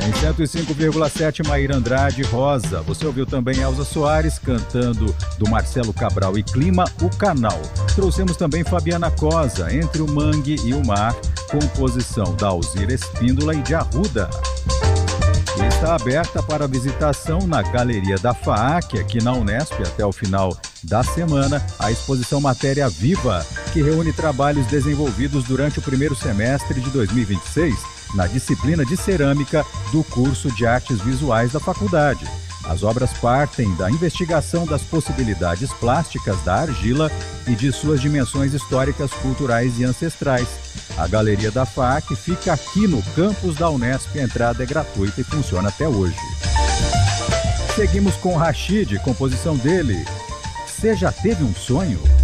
Em 105,7, Maíra Andrade, Rosa. Você ouviu também Elza Soares cantando do Marcelo Cabral e Clima, O Canal. Trouxemos também Fabiana Cosa, Entre o Mangue e o Mar, composição da Alzira Espíndola e de Arruda. E está aberta para visitação na Galeria da FAAC, aqui na Unesp, até o final da semana, a exposição Matéria Viva, que reúne trabalhos desenvolvidos durante o primeiro semestre de 2026, na disciplina de cerâmica do curso de artes visuais da faculdade. As obras partem da investigação das possibilidades plásticas da argila e de suas dimensões históricas, culturais e ancestrais. A Galeria da FAAC fica aqui no campus da Unesp, a entrada é gratuita e funciona até hoje. Seguimos com Rashid, composição dele. Você já teve um sonho?